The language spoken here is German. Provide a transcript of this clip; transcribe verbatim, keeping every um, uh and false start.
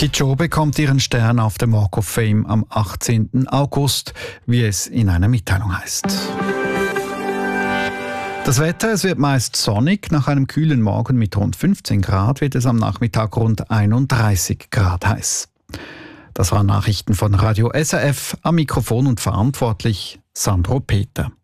Kipchoge bekommt ihren Stern auf dem Walk of Fame am achtzehnten August, wie es in einer Mitteilung heißt. Das Wetter, es wird meist sonnig. Nach einem kühlen Morgen mit rund fünfzehn Grad wird es am Nachmittag rund einunddreißig Grad heiß. Das waren Nachrichten von Radio S R F, am Mikrofon und verantwortlich Sandro Peter.